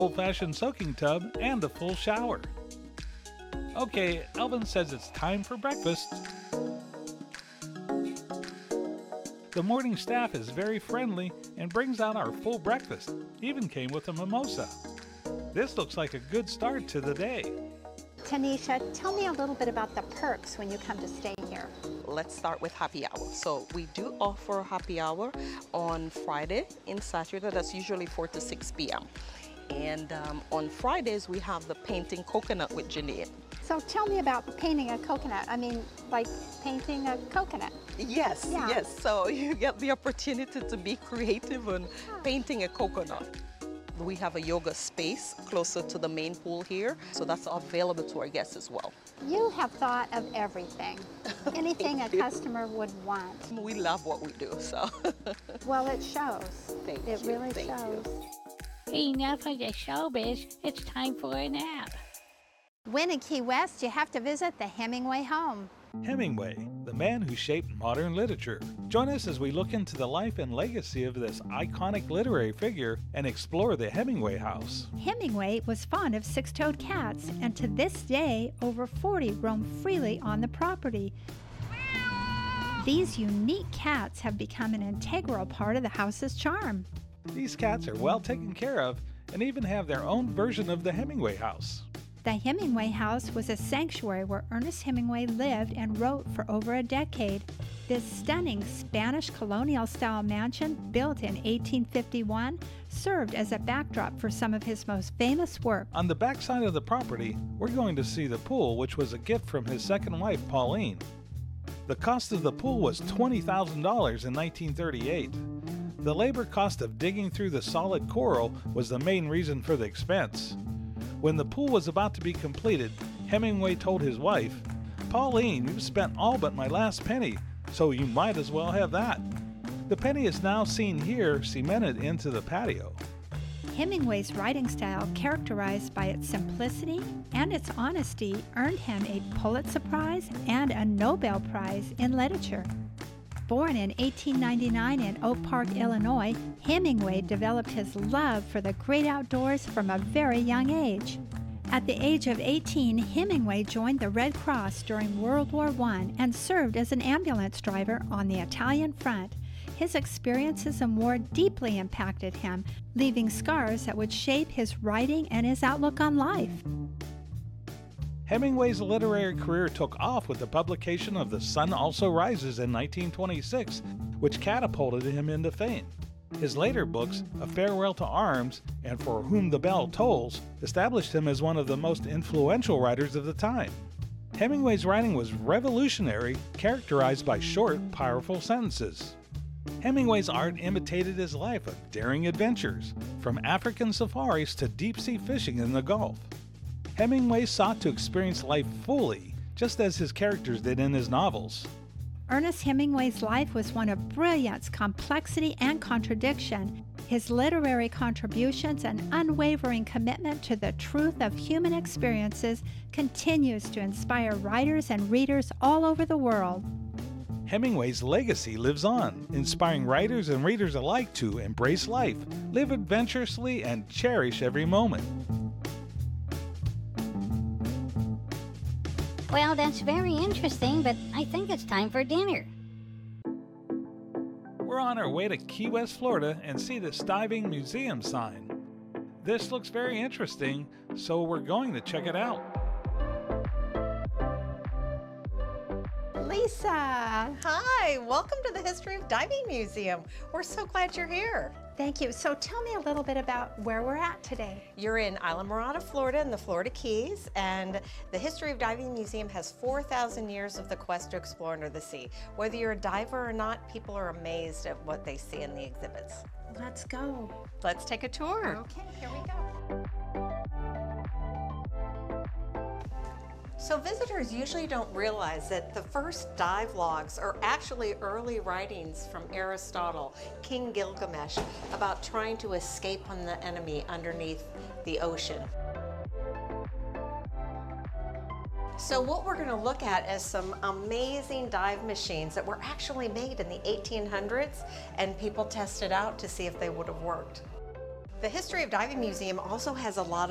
old-fashioned soaking tub, and a full shower. Okay, Elvin says it's time for breakfast. The morning staff is very friendly and brings out our full breakfast. Even came with a mimosa. This looks like a good start to the day. Tanisha, tell me a little bit about the perks when you come to stay here. Let's start with happy hour. So we do offer happy hour on Friday and Saturday. That's usually 4 to 6 p.m. And on Fridays, we have the painting coconut with Janine. So tell me about painting a coconut. I mean, like painting a coconut. Yes, Yeah. yes. So you get the opportunity to be creative on painting a coconut. We have a yoga space closer to the main pool here, so that's available to our guests as well. You have thought of everything. Anything a Thank you. customer would want. We love what we do, so. Well, it shows. Thank It you, really thank shows. you. Enough of the showbiz, it's time for a nap. When in Key West, you have to visit the Hemingway home. Hemingway, the man who shaped modern literature. Join us as we look into the life and legacy of this iconic literary figure and explore the Hemingway house. Hemingway was fond of six-toed cats, and to this day, over 40 roam freely on the property. These unique cats have become an integral part of the house's charm. These cats are well taken care of and even have their own version of the Hemingway house. The Hemingway house was a sanctuary where Ernest Hemingway lived and wrote for over a decade. This stunning Spanish colonial-style mansion, built in 1851, served as a backdrop for some of his most famous work. On the back side of the property, we're going to see the pool, which was a gift from his second wife, Pauline. The cost of the pool was $20,000 in 1938. The labor cost of digging through the solid coral was the main reason for the expense. When the pool was about to be completed, Hemingway told his wife, "Pauline, you've spent all but my last penny, so you might as well have that." The penny is now seen here cemented into the patio. Hemingway's writing style, characterized by its simplicity and its honesty, earned him a Pulitzer Prize and a Nobel Prize in literature. Born in 1899 in Oak Park, Illinois, Hemingway developed his love for the great outdoors from a very young age. At the age of 18, Hemingway joined the Red Cross during World War I and served as an ambulance driver on the Italian front. His experiences in war deeply impacted him, leaving scars that would shape his writing and his outlook on life. Hemingway's literary career took off with the publication of The Sun Also Rises in 1926, which catapulted him into fame. His later books, A Farewell to Arms and For Whom the Bell Tolls, established him as one of the most influential writers of the time. Hemingway's writing was revolutionary, characterized by short, powerful sentences. Hemingway's art imitated his life of daring adventures, from African safaris to deep-sea fishing in the Gulf. Hemingway sought to experience life fully, just as his characters did in his novels. Ernest Hemingway's life was one of brilliance, complexity, and contradiction. His literary contributions and unwavering commitment to the truth of human experiences continues to inspire writers and readers all over the world. Hemingway's legacy lives on, inspiring writers and readers alike to embrace life, live adventurously, and cherish every moment. Well, that's very interesting, but I think it's time for dinner. We're on our way to Key West, Florida, and see this diving museum sign. This looks very interesting, so we're going to check it out. Lisa, Hi, welcome to the History of Diving Museum. We're so glad you're here. thank you. So tell me a little bit about where we're at today. You're in Islamorada, Florida, in the Florida Keys, and the History of Diving Museum has 4,000 years of the quest to explore under the sea. Whether you're a diver or not, people are amazed at what they see in the exhibits. Let's go. Let's take a tour. Okay, here we go. So visitors usually don't realize that the first dive logs are actually early writings from Aristotle, King Gilgamesh, about trying to escape from the enemy underneath the ocean. So what we're going to look at is some amazing dive machines that were actually made in the 1800s, and people tested out to see if they would have worked. The History of Diving Museum also has a lot